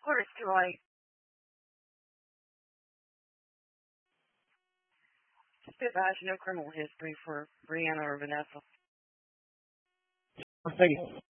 Or it's too late. Just advise no criminal history for Brianna or Vanessa. Thank you.